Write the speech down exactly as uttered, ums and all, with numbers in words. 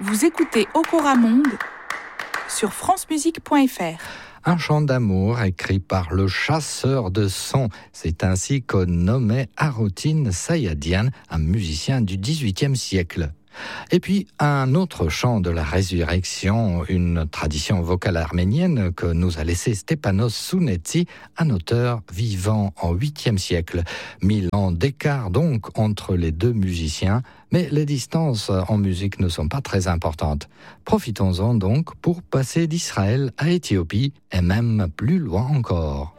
Vous écoutez Okora Monde sur france musique point f r. Un chant d'amour écrit par le chasseur de sons. C'est ainsi qu'on nommait Arutin Sayadian, un musicien du dix-huitième siècle. Et puis, un autre chant de la résurrection, une tradition vocale arménienne que nous a laissé Stepanos Sounetsi, un auteur vivant en huitième siècle. Mille ans d'écart donc entre les deux musiciens, mais les distances en musique ne sont pas très importantes. Profitons-en donc pour passer d'Israël à Éthiopie et même plus loin encore.